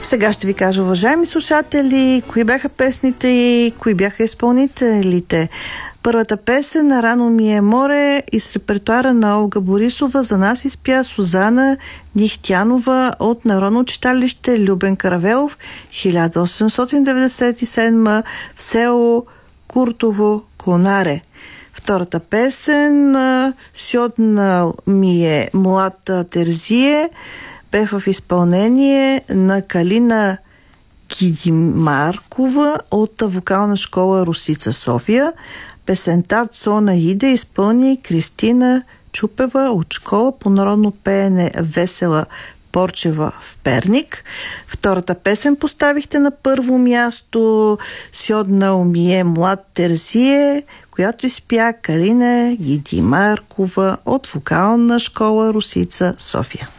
Сега ще ви кажа, уважаеми слушатели, кои бяха песните и кои бяха изпълнителите. Първата песен "Рано ми е море" из репертуара на Олга Борисова за нас изпя Сузана Нихтянова от Народно читалище Любен Каравелов, 1897 в село Куртово, Конаре. Втората песен "Сьоднал ми е млад терзие" бе в изпълнение на Калина Гидимаркова от вокална школа Русица, София. Песента "Цона иде" изпълни Кристина Чупева от школа по народно пеене Весела Порчева в Перник. Втората песен поставихте на първо място "Сьоднал ми е млад терзие", която изпя Калина Гидимаркова от вокална школа Русица, София.